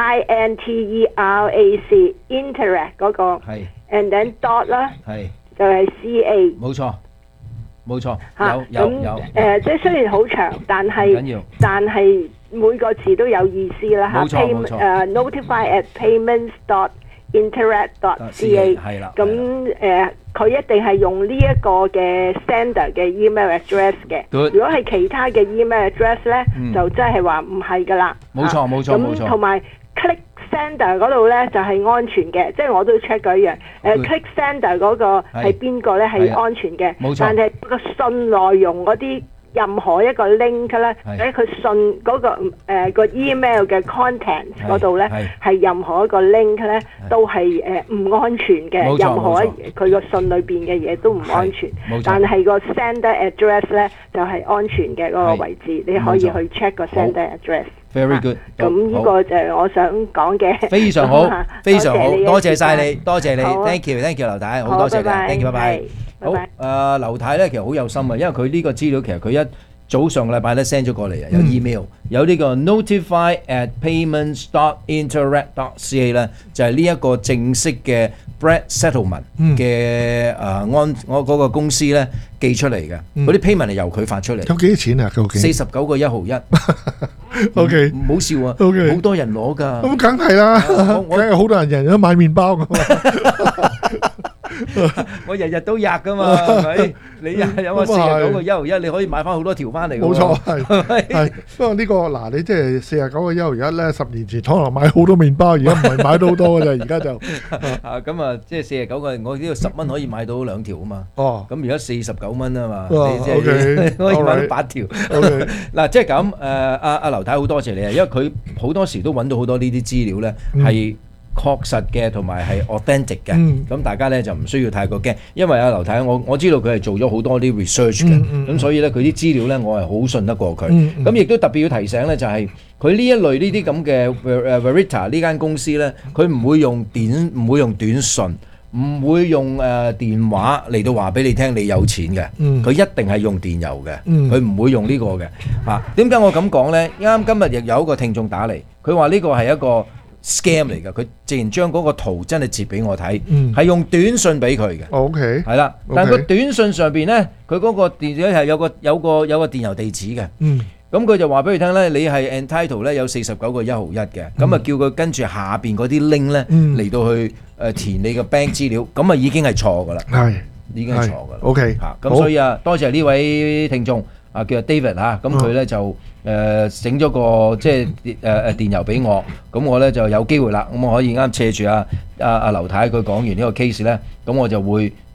interac interact 嗰個 ，and then dot 啦，就係 ca。冇錯。冇錯，有即係雖然好長，但係每個字都有意思啦嚇。notify at payments dot interact dot ca 係啦。咁佢一定係用呢一個嘅 sender 嘅 email address 嘅。如果係其他嘅 email address 咧，就真係話唔係噶啦。冇錯冇錯冇錯。咁同埋 click sender 嗰度咧就係安全嘅，即係我都 check 過一樣。click sender 嗰個係邊個咧係安全嘅，但係個信內容嗰啲任何一個 link 咧，喺佢信嗰個email 嘅 content 嗰度咧，係任何一個 link 咧都係唔安全嘅，任何佢個信裏邊嘅嘢都唔安全。但係個 sender address 咧就係安全嘅嗰個位置，你可以去 check 個 sender address。Very good。咁呢個就係我想講嘅。非常好，非常好，多謝晒你，多謝你 ，thank you，thank you，劉太，好多謝你 ，thank you，拜拜。好，劉太咧其實好有心啊，因為佢呢個資料其實佢一早上個禮拜咧 send 咗過嚟啊，有 email， 有呢個 notify at payments dot interact dot ca 咧，就係呢一個正式嘅 bread settlement 嘅我嗰個公司咧寄出嚟嘅，嗰啲 payment 係由佢發出嚟。有幾多錢啊？究竟49個1毫1。OK， 唔好笑啊！ OK， 好多人攞㗎。咁梗係啦，梗係好多人都買麵包㗎嘛。我日日都吔㗎嘛，係咪？你有個49個1毫1，你可以買翻好多條翻嚟。冇錯，係。不過呢個嗱，你即係49個1毫1咧，10年前可能買好多麵包，而家唔係買到好多㗎啫，而家就咁啊，即係49個，我呢度10蚊可以買到2條啊嘛。哦，咁而家49蚊啊嘛，你即係可以買到8條。嗱，即係咁阿劉太好多謝你啊，因為佢好多時都揾到好多呢啲資料咧，係確實嘅同埋係 authentic 嘅，咁大家咧就唔需要太過驚，因為阿劉太我知道佢係做咗好多啲 research 嘅，咁所以咧佢啲資料咧我係好信得過佢，咁亦都特別要提醒咧就係佢呢一類呢啲咁嘅 Verita 呢間公司咧，佢唔會用短信。唔會用電話嚟到話俾你聽你有錢嘅，佢一定係用電郵嘅，佢唔會用呢個嘅嚇。點解我咁講呢？啱今日亦有一個聽眾打嚟，佢話呢個係一個 scam 嚟嘅，佢自然將嗰個圖真係截俾我睇，係用短信俾佢嘅。OK， 係啦，但係個短信上邊呢，佢嗰個電郵係有個電郵地址嘅。咁佢就話俾佢聽咧，你係 entitle 咧有49個1毫1嘅，咁啊叫佢跟住下邊嗰啲 link 咧嚟到去填你個 bank 資料，咁啊已經係錯噶啦，係已經係錯噶啦。OK，嚇咁所以啊，多謝呢位聽眾啊，叫做 David 嚇，咁佢咧就整咗個即係電郵俾我，咁我咧就有機會啦，咁我可以啱借住阿劉太佢講完呢個 case 咧，咁我就會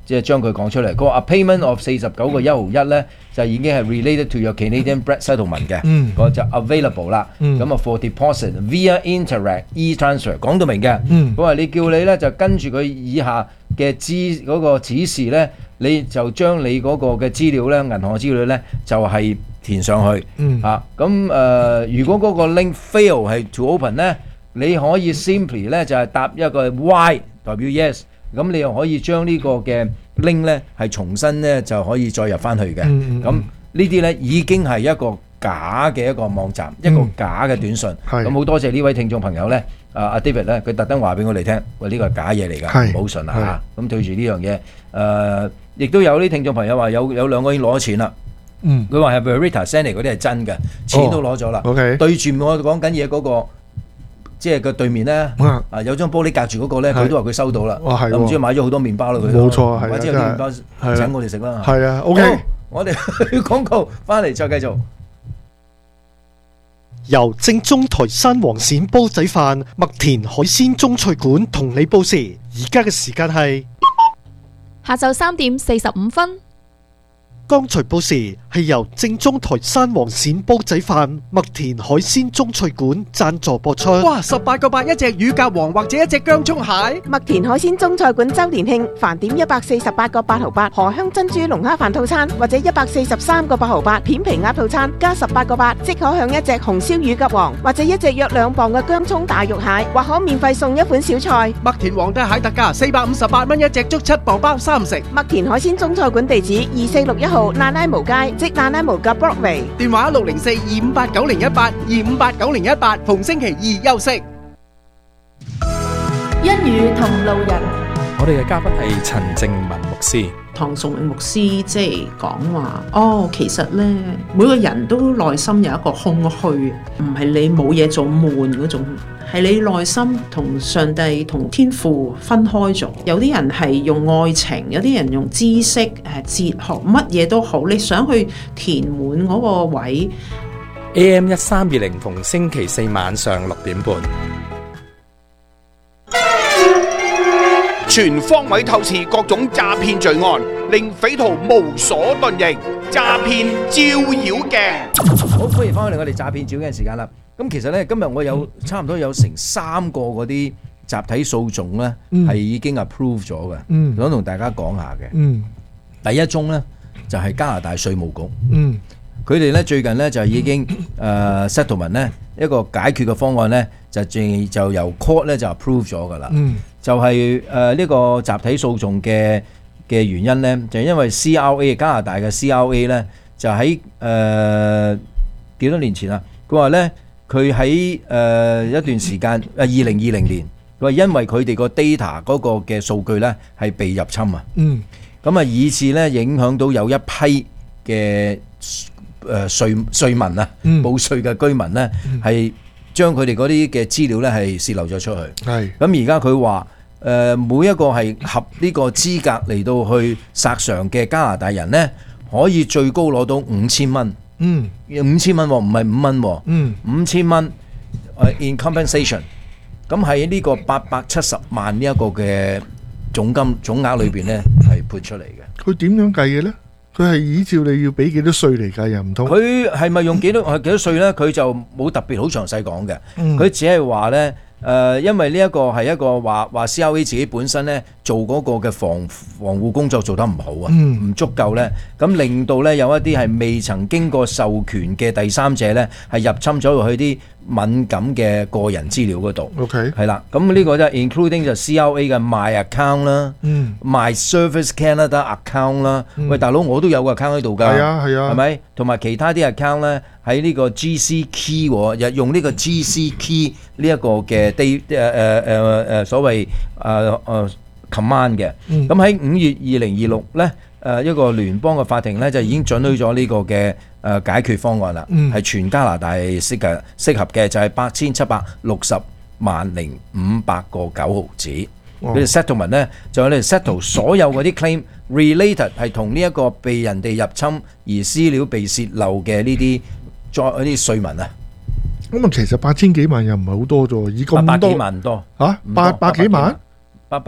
即係將佢講出嚟。佢話 a payment of 49個1毫1咧，就已經係 related to your Canadian bread settlement 嘅，嗰就 available 啦。咁啊 for deposit via Interac e-transfer 講到明嘅。佢話你叫你咧就跟住佢以下嘅嗰個指示咧，你就將你嗰個嘅資料咧，銀行嘅資料咧就係填上去。咁如果嗰個 link fail 係 to open 咧，你可以 simply 咧就係答一個 Y 代表 yes。咁你又可以將呢個嘅 link 咧係重新咧就可以再入翻去嘅。咁呢啲咧已經係一個假嘅一個網站，一個假嘅短信。咁好多謝呢位聽眾朋友咧，阿 David 咧，佢特登話俾我哋聽，喂，呢個係假嘢嚟㗎，唔好信啊嚇。咁對住呢樣嘢，亦都有啲聽眾朋友話有兩個已經攞咗錢啦。佢話係 Verita send 嚟嗰啲係真嘅，錢都攞咗啦。對住我講緊嘢嗰個。即係個對面咧，有張玻璃隔住嗰個咧，佢都話佢收到啦。唔知買咗好多麵包啦佢。冇錯，或者有啲麵包請我哋食啦。係啊 ，OK，我哋去廣告，翻嚟再繼續。 由正宗台山黃鱔煲仔飯麥田海鮮中菜館同你報時，而家嘅時間係下晝3點45分。 剛才報時係由正宗台山黃鱔煲仔飯麥田海鮮中菜館贊助播出。 哇！18個8一隻乳鴿王或者一隻薑蔥蟹。 麥田海鮮中菜館周年慶，飯點148個8毫8荷香珍珠龍蝦飯套餐，或者143個8毫8片皮鴨套餐，加18個8即可享一隻紅燒乳鴿王，或者一隻約2磅嘅薑蔥大肉蟹，或可免費送一款小菜。 麥田皇帝蟹特價458蚊一隻，足7磅包3食。 麥田海鮮中菜館地址2461號那拉無街，即那拉無嘅 Broadway。 電話604-258-9018，258-9018，逢星期二休息。 一語同路人， 我哋嘅嘉賓係陳正文牧師。 唐崇榮牧師即係講話，其實呢，每個人都內心有一個空虛，唔係你冇嘢做悶嗰種，係你內心同上帝同天父分開咗。有啲人係用愛情，有啲人用知識、哲學，乜嘢都好，你想去填滿嗰個位。 AM 1320逢星期4晚上6點半。 全方位透視各種詐騙罪案，令匪徒無所遁形。詐騙照妖鏡。 好，歡迎翻嚟我哋詐騙照妖鏡時間啦。咁其實咧，今日我有差唔多有成3個嗰啲集體訴訟咧，係已經 approve 咗嘅。想同大家講下嘅。第一宗咧就係加拿大稅務局。佢哋咧最近咧就已經settlement 咧一個解決嘅方案咧就由 court 咧就 approve 咗㗎啦。就係呢個集體訴訟嘅原因咧，就係因為 CRA 加拿大嘅 CRA 咧就喺幾多年前啊，佢話咧佢喺一段時間2020年，佢話因為佢哋個 data 嗰個嘅數據咧係被入侵啊，咁啊以致咧影響到有一批嘅稅民啊，報稅嘅居民咧係將佢哋嗰啲嘅資料咧係泄漏咗出去。係咁而家佢話每一個係合呢個資格嚟到去索償嘅加拿大人咧，可以最高攞到5000蚊。5000蚊唔係5蚊喎。5000蚊in compensation。咁喺呢個870萬呢一個嘅總額裏邊咧係撥出嚟嘅。 佢點樣計嘅咧？佢係依照你要俾幾多稅嚟計，又唔通？佢係咪用幾多稅咧？佢就冇特別好詳細講嘅。佢只係話咧，因為呢一個係一個話 CRA 自己本身咧做嗰個嘅防護工作做得唔好啊，唔足夠咧，咁令到咧有一啲係未曾經過授權嘅第三者咧係入侵咗去啲敏感嘅個人資料嗰度。OK， 係啦，咁呢個就 including 就 CRA 嘅 My Account 啦，My Service Canada Account 啦。喂，大佬我都有個 account 喺度㗎。係啊，係咪？同埋其他啲 account 咧喺呢個 GC Key 喎，用呢個 GC Key 呢一個嘅所謂command 嘅。咁喺5月2026咧，一個聯邦嘅法庭咧就已經准許咗呢個嘅解決方案啦，係全加拿大適合嘅，就係8760萬零500個9毫子。佢哋 settlement 咧就係你 settle 所有嗰啲 claim related 係同呢一個被人哋入侵而資料被泄漏嘅呢啲稅民啊。 咁啊，其實8000幾萬又唔係好多啫，以咁多800幾萬唔多嚇，800幾萬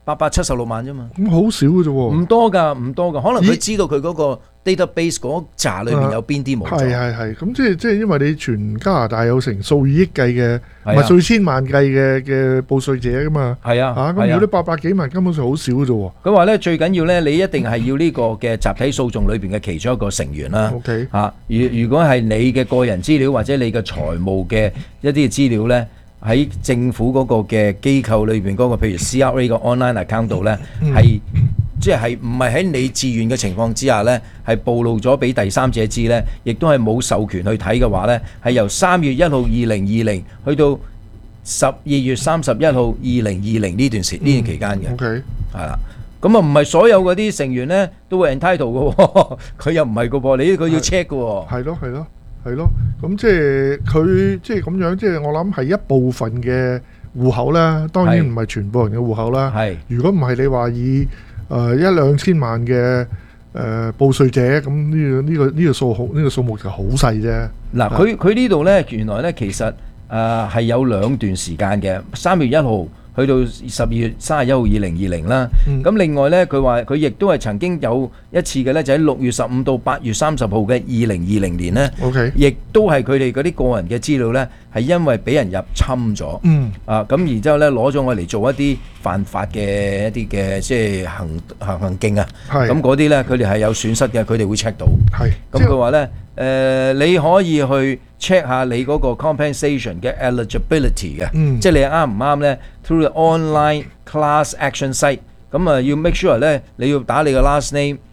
876萬啫嘛。 咁好少嘅啫喎。 唔多㗎，唔多㗎。可能佢知道佢嗰個 database 嗰扎裏面有邊啲冇咗。 係。咁即係因為你全加拿大有成數以億計嘅，唔係數千萬計嘅報稅者㗎嘛。 係啊。 咁如果啲800幾萬根本上好少嘅啫喎。 佢話咧最緊要咧，你一定係要呢個嘅集體訴訟裏邊嘅其中一個成員啦。 OK。 如果係你嘅個人資料或者你嘅財務嘅一啲嘅資料咧，喺政府嗰個嘅機構裏邊嗰個，譬如 CRA 個 online account 度咧，係即係唔係喺你自願嘅情況之下咧，係暴露咗俾第三者知咧，亦都係冇授權去睇嘅話咧，係由3月1號2020去到12月31號2020呢段期間嘅。 OK。 係啦。咁啊，唔係所有嗰啲成員咧都會 entitled 嘅喎，佢又唔係嘅噃，你呢個要 check 嘅喎。 係咯，咁即係佢即係咁樣，即係我諗係一部分嘅戶口啦，當然唔係全部人嘅戶口啦。如果唔係你話以1-2千萬嘅報稅者，咁呢個數目就好細啫。 嗱，佢呢度咧，原來咧其實係有2段時間嘅，3月1號。去到12月31號2020啦，咁另外咧，佢話佢亦都係曾經有一次嘅咧，就喺6月15到8月30號嘅2020年咧，亦都係佢哋嗰啲個人嘅資料咧，係因為俾人入侵咗，咁然之後咧攞咗我嚟做一啲犯法嘅一啲嘅即係行徑啊，咁嗰啲咧佢哋係有損失嘅，佢哋會 check 到，咁佢話咧。你可以去 check 下你嗰個 compensation 嘅 eligibility 嘅，即係你啱唔啱咧 ？Through the online class action site， 咁啊要 make sure 咧，你要打你嘅 last name